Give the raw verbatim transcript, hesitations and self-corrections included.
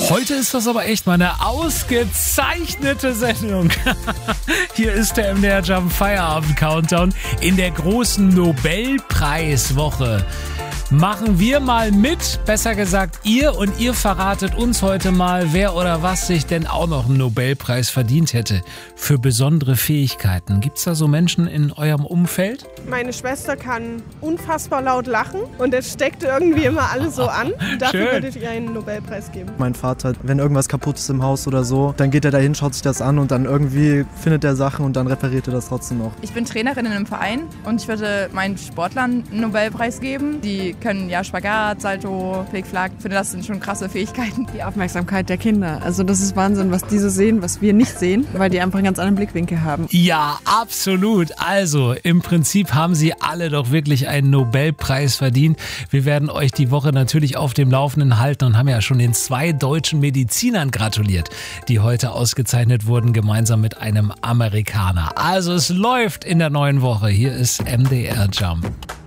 Heute ist das aber echt mal eine ausgezeichnete Sendung. Hier ist der M D R Jump Feierabend Countdown in der großen Nobelpreiswoche. Machen wir mal mit, besser gesagt ihr, und ihr verratet uns heute mal, wer oder was sich denn auch noch einen Nobelpreis verdient hätte für besondere Fähigkeiten. Gibt's da so Menschen in eurem Umfeld? Meine Schwester kann unfassbar laut lachen und das steckt irgendwie immer alles so an. Dafür Schön. würde ich ihr einen Nobelpreis geben. Mein Vater, wenn irgendwas kaputt ist im Haus oder so, dann geht er dahin, schaut sich das an und dann irgendwie findet er Sachen und dann repariert er das trotzdem noch. Ich bin Trainerin in einem Verein und ich würde meinen Sportlern einen Nobelpreis geben. Die können ja Spagat, Salto, Flickflack. Ich finde, das sind schon krasse Fähigkeiten. Die Aufmerksamkeit der Kinder. Also das ist Wahnsinn, was diese sehen, was wir nicht sehen, weil die einfach einen ganz anderen Blickwinkel haben. Ja, absolut. Also im Prinzip haben sie alle doch wirklich einen Nobelpreis verdient. Wir werden euch die Woche natürlich auf dem Laufenden halten und haben ja schon den zwei deutschen Medizinern gratuliert, die heute ausgezeichnet wurden, gemeinsam mit einem Amerikaner. Also es läuft in der neuen Woche. Hier ist M D R Jump.